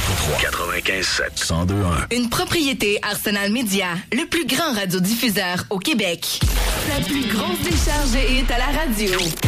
95.7. 102.1. Une propriété Arsenal Média, le plus grand radiodiffuseur au Québec. La plus grosse décharge est à la radio.